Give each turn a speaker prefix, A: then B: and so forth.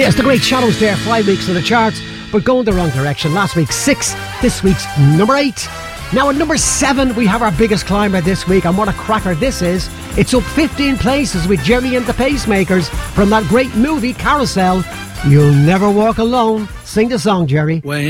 A: Yes, the Great Shallows there, 5 weeks in the charts, but going the wrong direction. Last week 6, this week's number 8. Now at number 7 we have our biggest climber this week, and what a cracker this is. It's up 15 places with Jerry and the Pacemakers from that great movie Carousel. You'll Never Walk Alone. Sing the song, Jerry.
B: When